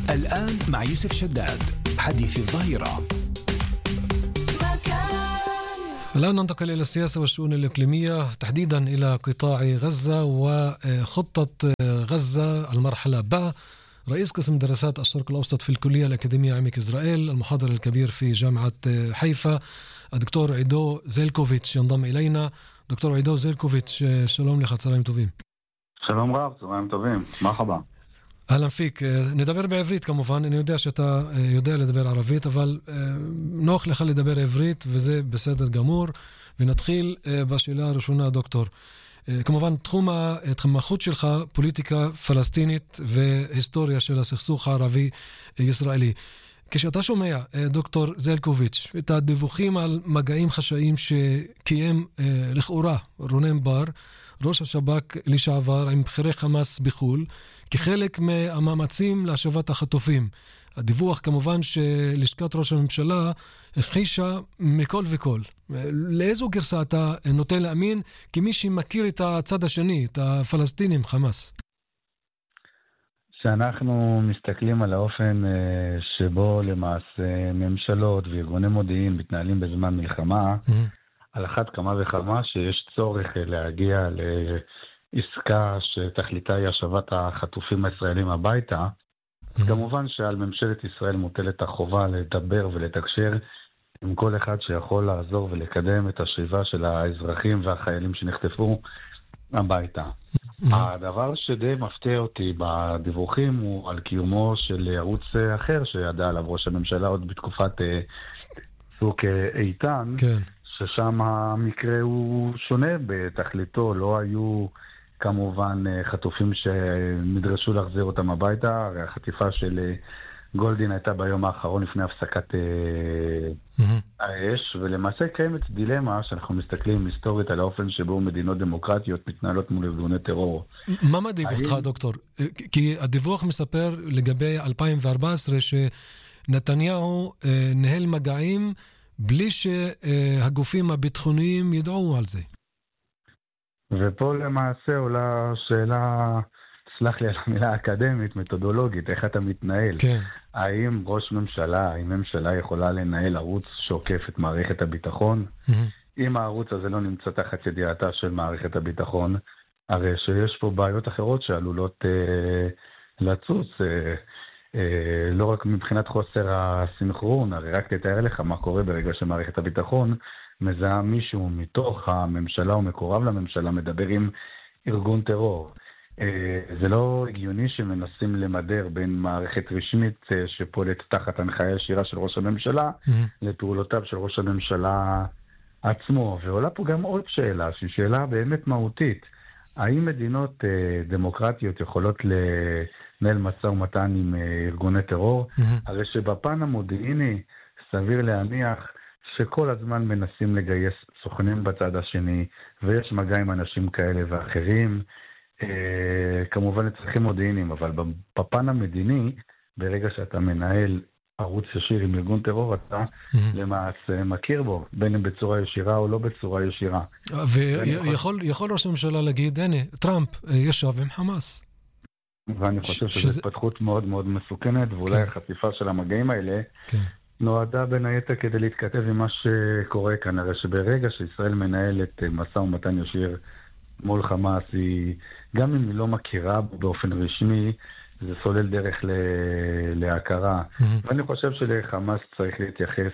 الآن مع يوسف شداد حديث الظهيرة. الآن ننتقل إلى السياسة والشؤون الإقليمية، تحديدا إلى قطاع غزة وخطة غزة المرحلة ب. رئيس قسم دراسات الشرق الأوسط في الكلية الأكاديمية عمك إسرائيل، المحاضر الكبير في جامعة حيفا، الدكتور عيدو زيلكوفيتش ينضم إلينا. دكتور عيدو زيلكوفيتش، שלום לך, צהריים טובים. שלום רב, צהריים טובים, מרחבה. אהלן פיק. נדבר בעברית כמובן, אני יודע שאתה יודע לדבר ערבית, אבל נוח לך לדבר עברית וזה בסדר גמור. ונתחיל בשאלה הראשונה, דוקטור. כמובן תחום ההתמחות שלך פוליטיקה פלסטינית והיסטוריה של הסכסוך הערבי-ישראלי. כשאתה שומע, דוקטור זלקוביץ', את הדיווחים על מגעים חשאיים שקיים לכאורה רונן בר, ראש השב"כ לשעבר, עם בכירי חמאס בחול, כחלק מהמאמצים להשבת החטופים. הדיווח כמובן שלשכת ראש הממשלה הכחישה מכל וכל. לאיזו גרסה אתה נוטה להאמין כמי שמכיר את הצד השני, את הפלסטינים, חמאס? שאנחנו מסתכלים על האופן שבו למעשה ממשלות וארגוני מודיעין מתנהלים בזמן מלחמה, על אחת כמה וכמה שיש צורך להגיע לעסקה שתכליתה היא השבת החטופים הישראלים הביתה. כמובן שעל ממשלת ישראל מוטלת החובה לדבר ולתקשר עם כל אחד שיכול לעזור ולקדם את השיבה של האזרחים והחיילים שנחטפו הביתה. הדבר שדי מפתיע אותי בדיווחים הוא על קיומו של ערוץ אחר שידע עליו ראש הממשלה עוד בתקופת צוק איתן, ששם המקרה הוא שונה בתכליתו. לא היו כמובן חטופים שנדרשו להחזיר אותם הביתה, הרי החטיפה של גולדין הייתה ביום האחרון לפני הפסקת האש, ולמעשה קיימת דילמה שאנחנו מסתכלים היסטורית על האופן שבו מדינות דמוקרטיות מתנהלות מול ארגוני טרור. מה מדאיג אותך, דוקטור? כי הדיווח מספר לגבי 2014 שנתניהו ניהל מגעים בלי שהגופים הביטחוניים ידעו על זה. ופה למעשה עולה שאלה, סלח לי על המילה האקדמית, מתודולוגית, איך אתה מתנהל? כן. האם ראש ממשלה, האם ממשלה יכולה לנהל ערוץ שעוקף את מערכת הביטחון? אם הערוץ הזה לא נמצא תחת ידיעתה של מערכת הביטחון, הרי שיש פה בעיות אחרות שעלולות לצוץ, לא רק מבחינת חוסר הסינכרון, הרי רק תתאר לך מה קורה ברגע שמערכת הביטחון מזהה מישהו מתוך הממשלה או מקורב לממשלה מדבר עם ארגון טרור. זה לא הגיוני שמנסים למדר בין מערכת רשמית שפועלת תחת הנחיה ישירה של ראש הממשלה לפעולותיו של ראש הממשלה עצמו. ועולה פה גם עוד שאלה, שהיא שאלה באמת מהותית. האם מדינות דמוקרטיות יכולות לנהל משא ומתן עם ארגוני טרור? הרי שבפן המודיעיני סביר להניח שכל הזמן מנסים לגייס סוכנים בצד השני, ויש מגע עם אנשים כאלה ואחרים, כמובן לצרכים מודיעיניים, אבל בפן המדיני, ברגע שאתה מנהל ערוץ ישיר עם ארגון טרור, אתה למעשה מכיר בו, בין אם בצורה ישירה או לא בצורה ישירה. ויכול ראש הממשלה להגיד, הנה, טראמפ ישב עם חמאס. ואני חושב שזו התפתחות מאוד מאוד מסוכנת, ואולי החשיפה של המגעים האלה, נועדה בין היתר כדי להתכתב עם מה שקורה כאן. הרי שברגע שישראל מנהלת משא ומתן ישיר מול חמאס, גם אם היא לא מכירה באופן רשמי, זה סולל דרך להכרה. ואני חושב שלחמאס צריך להתייחס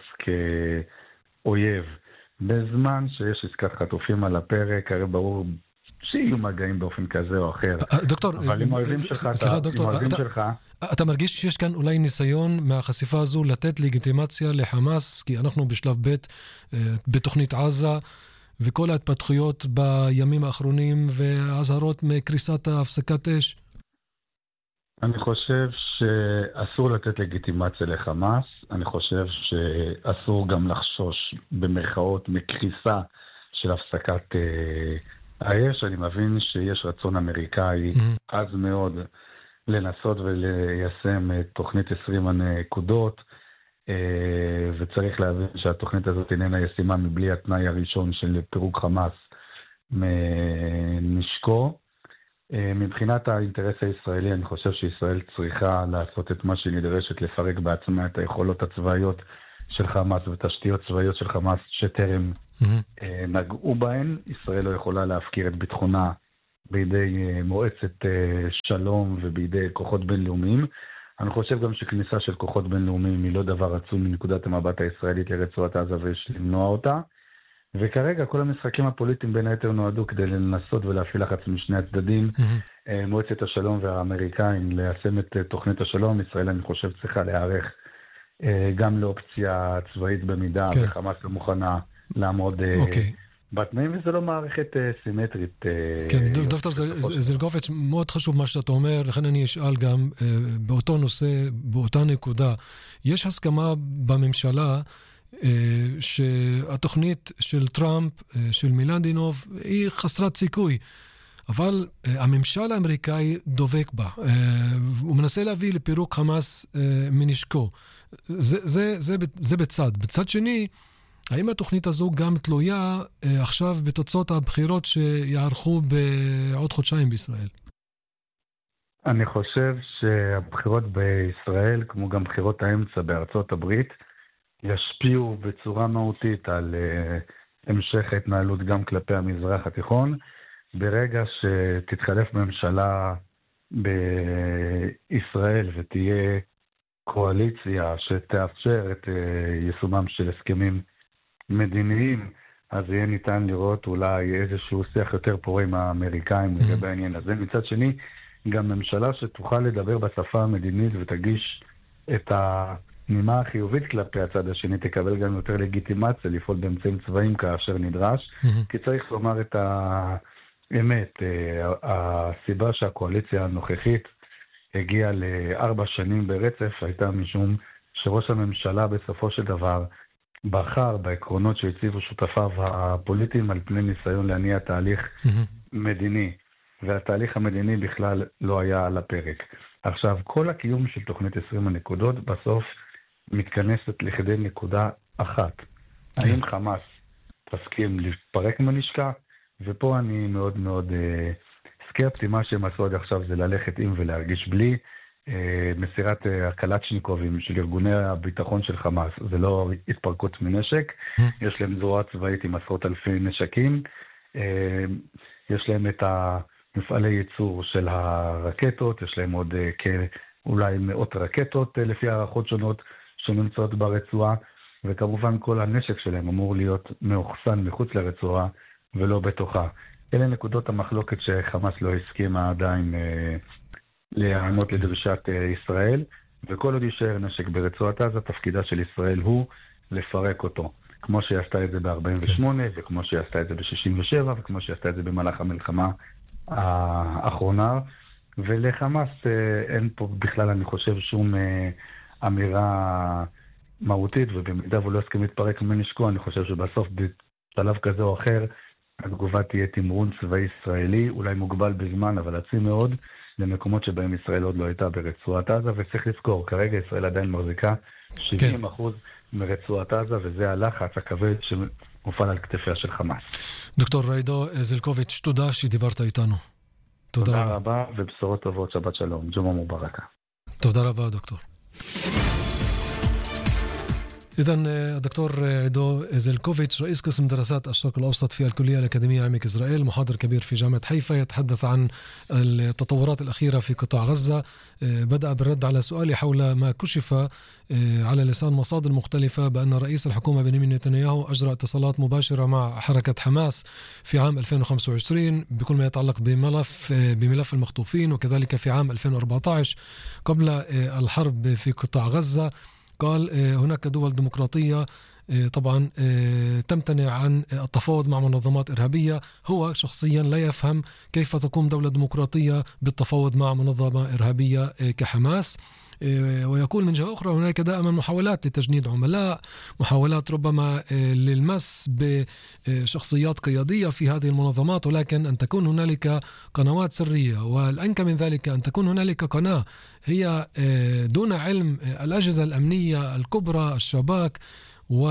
כאויב. בזמן שיש עסקת חטופים על הפרק, הרי ברור שיהיו מגעים באופן כזה או אחר. דוקטור, אבל עם האויבים שלך, אתה מרגיש שיש כאן אולי ניסיון מהחשיפה הזו לתת לגיטימציה לחמאס, כי אנחנו בשלב ב' בתוכנית עזה, וכל ההתפתחויות בימים האחרונים והזהרות מקריסת הפסקת אש? אני חושב שאסור לתת לגיטימציה לחמאס. אני חושב שאסור גם לחשוש במרכאות מקריסה של הפסקת האש. אני מבין שיש רצון אמריקאי עז מאוד לנסות וליישם את תוכנית 20 הנקודות, וצריך להבין שהתוכנית הזאת איננה ישימה מבלי התנאי הראשון של פירוק חמאס מנשקו. מבחינת האינטרס הישראלי, אני חושב שישראל צריכה לעשות את מה שהיא נדרשת, לפרק בעצמה את היכולות הצבאיות של חמאס ותשתיות צבאיות של חמאס שטרם נגעו בהן. ישראל לא יכולה להפקיר את ביטחונה בידי מועצת שלום ובידי כוחות בינלאומיים. אני חושב גם שכניסה של כוחות בינלאומיים היא לא דבר עצום מנקודת המבט הישראלית לרצועת עזה ויש למנוע אותה. וכרגע כל המשחקים הפוליטיים בין היתר נועדו כדי לנסות ולהפעיל לחץ משני הצדדים. מועצת השלום והאמריקאים ליישם את תוכנית השלום. ישראל אני חושב צריכה להיערך גם לאופציה צבאית במידה וחמאס לא מוכנה לעמוד בתנאים, וזה לא מערכת סימטרית. כן, דוקטור זלקוביץ', מאוד חשוב מה שאתה אומר, לכן אני אשאל גם באותו נושא, באותה נקודה. יש הסכמה בממשלה שהתוכנית של טראמפ, של מילנדינוב, היא חסרת סיכוי, אבל הממשל האמריקאי דובק בה. הוא מנסה להביא לפירוק חמאס מנשקו. זה בצד. בצד שני, האם התוכנית הזו גם תלויה עכשיו בתוצאות הבחירות שיערכו בעוד חודשיים בישראל? אני חושב שהבחירות בישראל, כמו גם בחירות האמצע בארצות הברית, ישפיעו בצורה מהותית על המשך ההתנהלות גם כלפי המזרח התיכון. ברגע שתתחלף ממשלה בישראל ותהיה קואליציה שתאפשר את יישומם של הסכמים מדיניים, אז יהיה ניתן לראות אולי איזשהו שיח יותר פורה עם האמריקאים לגבי העניין הזה. מצד שני, גם ממשלה שתוכל לדבר בשפה המדינית ותגיש את הנימה החיובית כלפי הצד השני, תקבל גם יותר לגיטימציה לפעול באמצעים צבאיים כאשר נדרש, כי צריך לומר את האמת, הסיבה שהקואליציה הנוכחית הגיעה ל4 שנים ברצף הייתה משום שראש הממשלה בסופו של דבר בחר בעקרונות שהציבו שותפיו הפוליטיים על פני ניסיון להניע תהליך מדיני, והתהליך המדיני בכלל לא היה על הפרק. עכשיו, כל הקיום של תוכנית 20 הנקודות בסוף מתכנסת לכדי נקודה אחת. האם חמאס תסכים להתפרק מנשקה? ופה אני מאוד מאוד סקפטי. מה שהם עשו עד עכשיו זה ללכת עם ולהרגיש בלי. מסירת הקלצ'ניקובים של ארגוני הביטחון של חמאס, זה לא התפרקות מנשק. יש להם זרוע צבאית עם עשרות אלפי נשקים. יש להם את המפעלי ייצור של הרקטות, יש להם עוד אולי מאות רקטות לפי הערכות שונות שנמצאות ברצועה, וכמובן כל הנשק שלהם אמור להיות מאוחסן מחוץ לרצועה ולא בתוכה. אלה נקודות המחלוקת שחמאס לא הסכימה עדיין להיענות לדרישת ישראל, וכל עוד יישאר נשק ברצועת עזה, תפקידה של ישראל הוא לפרק אותו. כמו שהיא עשתה את זה ב-48, וכמו שהיא עשתה את זה ב-67, וכמו שהיא עשתה את זה במהלך המלחמה האחרונה. ולחמאס אין פה בכלל, אני חושב, שום אמירה מהותית, ובמידה הוא לא הסכים להתפרק מנשקו, אני חושב שבסוף בשלב כזה או אחר, התגובה תהיה תמרון צבאי ישראלי, אולי מוגבל בזמן, אבל עצים מאוד, למקומות שבהם ישראל עוד לא הייתה ברצועת עזה, וצריך לזכור, כרגע ישראל עדיין מחזיקה 70% מרצועת עזה, וזה הלחץ הכבד שמופעל על כתפיה של חמאס. דוקטור עידו זלקוביץ', תודה שדיברת איתנו. תודה רבה, ובשורות טובות, שבת שלום, ג'ומעה מוברקה. תודה רבה, דוקטור. إذن الدكتور عيدو زلكوفيتش رئيس قسم دراسات الشرق الأوسط في الكلية الأكاديمية عمك إسرائيل، محاضر كبير في جامعة حيفا، يتحدث عن التطورات الأخيرة في قطاع غزة. بدأ بالرد على سؤالي حول ما كشف على لسان مصادر مختلفة بأن رئيس الحكومة بنيامين نتنياهو أجرى اتصالات مباشرة مع حركة حماس في عام 2025 بكل ما يتعلق بملف المخطوفين، وكذلك في عام 2014 قبل الحرب في قطاع غزة. قال هناك دول ديمقراطية طبعا تمتنع عن التفاوض مع منظمات إرهابية. هو شخصيا لا يفهم كيف تقوم دولة ديمقراطية بالتفاوض مع منظمة إرهابية كحماس. ويقول من جهة أخرى هناك دائما محاولات لتجنيد عملاء، محاولات ربما للمس بشخصيات قيادية في هذه المنظمات، ولكن أن تكون هنالك قنوات سرية، والأنكى من ذلك أن تكون هنالك قناة هي دون علم الأجهزة الأمنية الكبرى، الشباك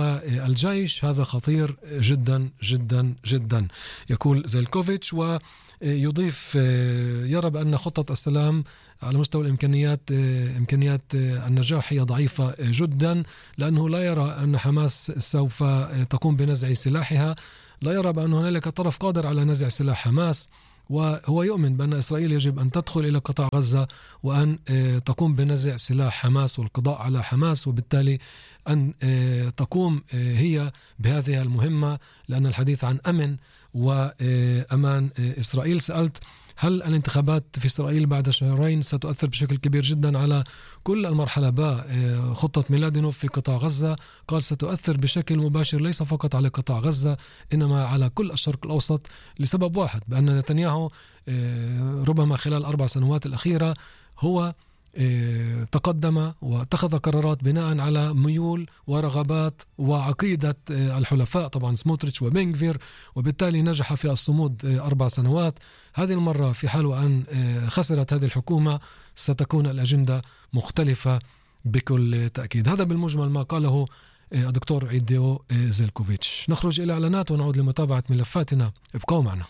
والجيش. هذا خطير جدا جدا جدا، يقول زلكوفيتش. يضيف يرى بأن خطة السلام على مستوى الإمكانيات إمكانيات النجاح هي ضعيفة جدا، لأنه لا يرى أن حماس سوف تقوم بنزع سلاحها، لا يرى بأن هنالك طرف قادر على نزع سلاح حماس، وهو يؤمن بأن إسرائيل يجب أن تدخل إلى قطاع غزة وأن تقوم بنزع سلاح حماس والقضاء على حماس، وبالتالي أن تقوم هي بهذه المهمة، لأن الحديث عن أمن وأمان إسرائيل. سألت هل الانتخابات في إسرائيل بعد شهرين ستؤثر بشكل كبير جدا على كل المرحلة باء خطة ميلادينوف في قطاع غزة؟ قال ستؤثر بشكل مباشر ليس فقط على قطاع غزة إنما على كل الشرق الأوسط، لسبب واحد، بأن نتنياهو ربما خلال 4 سنوات الأخيرة هو تقدم واتخذ قرارات بناء على ميول ورغبات وعقيدة الحلفاء، طبعا سموتريتش وبنغفير، وبالتالي نجح في الصمود 4 سنوات. هذه المرة في حال وأن خسرت هذه الحكومة ستكون الأجندة مختلفة بكل تأكيد. هذا بالمجمل ما قاله الدكتور عيديو زيلكوفيتش. نخرج إلى إعلانات ونعود لمتابعة ملفاتنا، ابقوا معنا.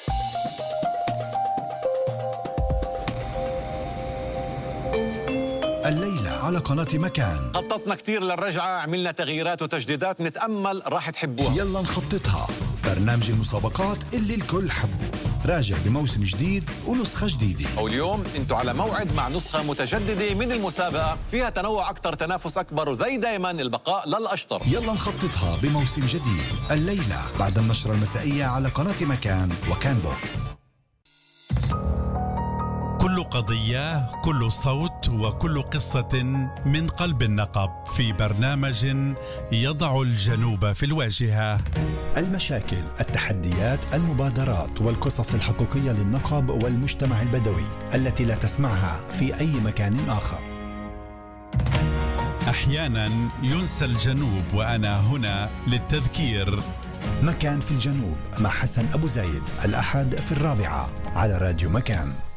الليلة على قناة مكان خططنا كتير للرجعة، عملنا تغييرات وتجديدات، نتأمل راح تحبوها. يلا نخططها، برنامج المسابقات اللي الكل حبه، راجع بموسم جديد ونسخة جديدة. واليوم انتوا على موعد مع نسخة متجددة من المسابقة، فيها تنوع أكتر، تنافس أكبر، وزي دايما البقاء للأشطر. يلا نخططها بموسم جديد الليلة بعد النشرة المسائية على قناة مكان وكان بوكس. كل قضية، كل صوت، وكل قصة من قلب النقب في برنامج يضع الجنوب في الواجهة. المشاكل، التحديات، المبادرات والقصص الحقيقية للنقب والمجتمع البدوي التي لا تسمعها في أي مكان آخر. أحيانا ينسى الجنوب وأنا هنا للتذكير. مكان في الجنوب مع حسن أبو زايد، الأحد في 4 على راديو مكان.